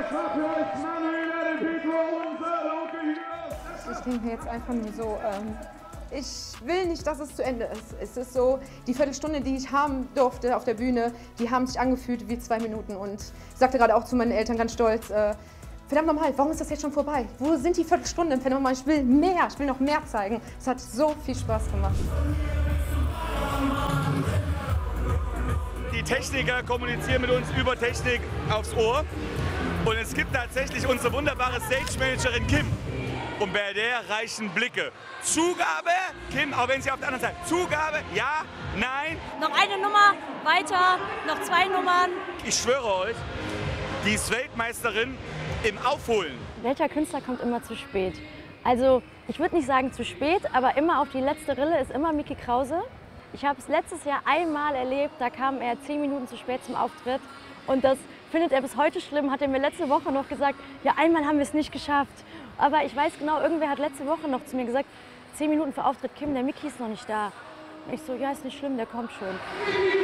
Ich denke jetzt einfach nur so, ich will nicht, dass es zu Ende ist. Es ist so, die Viertelstunde, die ich haben durfte auf der Bühne, die haben sich angefühlt wie 2 Minuten. Und ich sagte gerade auch zu meinen Eltern ganz stolz, verdammt nochmal, warum ist das jetzt schon vorbei? Wo sind die Viertelstunden? Verdammt nochmal, ich will mehr, ich will noch mehr zeigen. Es hat so viel Spaß gemacht. Die Techniker kommunizieren mit uns über Technik aufs Ohr. Und es gibt tatsächlich unsere wunderbare Stage-Managerin Kim. Und bei der reichen Blicke. Zugabe, Kim, auch wenn sie auf der anderen Seite. Zugabe, ja, nein. Noch eine Nummer, weiter, noch 2 Nummern. Ich schwöre euch, die ist Weltmeisterin im Aufholen. Welcher Künstler kommt immer zu spät? Also, ich würde nicht sagen zu spät, aber immer auf die letzte Rille ist immer Mickey Krause. Ich habe es letztes Jahr einmal erlebt, da kam er 10 Minuten zu spät zum Auftritt. Und das findet er bis heute schlimm, hat er mir letzte Woche noch gesagt, ja, einmal haben wir es nicht geschafft. Aber ich weiß genau, irgendwer hat letzte Woche noch zu mir gesagt, 10 Minuten vor Auftritt, Kim, der Mickey ist noch nicht da. Und ich so, ja, ist nicht schlimm, der kommt schon.